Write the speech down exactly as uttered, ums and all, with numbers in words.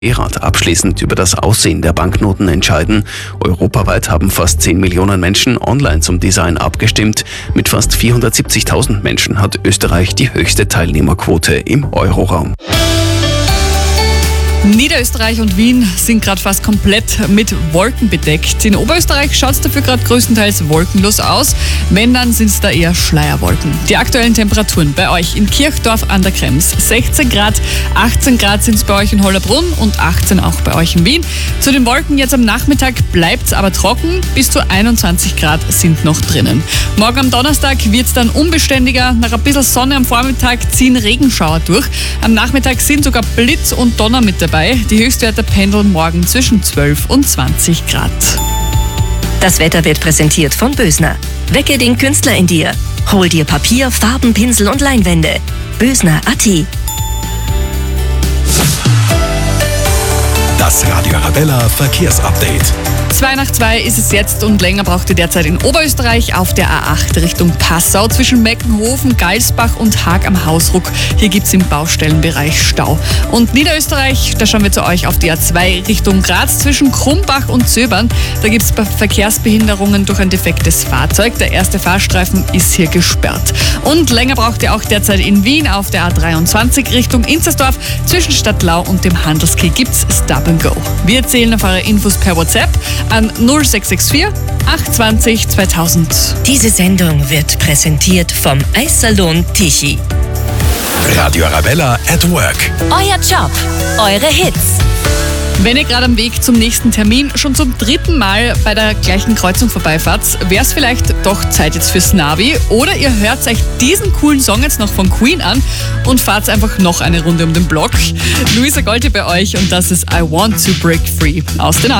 E-Rat abschließend über das Aussehen der Banknoten entscheiden. Europaweit haben fast zehn Millionen Menschen online zum Design abgestimmt. Mit fast vierhundertsiebzigtausend Menschen hat Österreich die höchste Teilnehmerquote im Euroraum. Niederösterreich und Wien sind gerade fast komplett mit Wolken bedeckt. In Oberösterreich schaut es dafür gerade größtenteils wolkenlos aus. Wenn, dann sind es da eher Schleierwolken. Die aktuellen Temperaturen bei euch in Kirchdorf an der Krems sechzehn Grad, achtzehn Grad sind es bei euch in Hollabrunn und achtzehn auch bei euch in Wien. Zu den Wolken jetzt am Nachmittag bleibt es aber trocken, bis zu einundzwanzig Grad sind noch drinnen. Morgen am Donnerstag wird es dann unbeständiger. Nach ein bisschen Sonne am Vormittag ziehen Regenschauer durch. Am Nachmittag sind sogar Blitz und Donner mit dabei. Die Höchstwerte pendeln morgen zwischen zwölf und zwanzig Grad. Das Wetter wird präsentiert von Bösner. Wecke den Künstler in dir. Hol dir Papier, Farben, Pinsel und Leinwände. Bösner Punkt at. Das Radio Arabella Verkehrsupdate. Zwei nach zwei ist es jetzt und länger braucht ihr derzeit in Oberösterreich auf der A acht Richtung Passau zwischen Meckenhofen, Geilsbach und Haag am Hausruck. Hier gibt es im Baustellenbereich Stau. Und Niederösterreich, da schauen wir zu euch auf die A zwei Richtung Graz zwischen Krumbach und Zöbern. Da gibt es Verkehrsbehinderungen durch ein defektes Fahrzeug. Der erste Fahrstreifen ist hier gesperrt. Und länger braucht ihr auch derzeit in Wien auf der A dreiundzwanzig Richtung Inzersdorf. Zwischen Stadtlau und dem Handelskiel gibt es Stop and Go. Wir erzählen auf eure Infos per WhatsApp an null sechs sechs vier acht zwei null zweitausend. Diese Sendung wird präsentiert vom Eissalon Tichy. Radio Arabella at Work. Euer Job, eure Hits. Wenn ihr gerade am Weg zum nächsten Termin schon zum dritten Mal bei der gleichen Kreuzung vorbeifahrt, wäre es vielleicht doch Zeit jetzt fürs Navi. Oder ihr hört euch diesen coolen Song jetzt noch von Queen an und fahrt einfach noch eine Runde um den Block. Luisa Golti bei euch und das ist I Want to Break Free aus den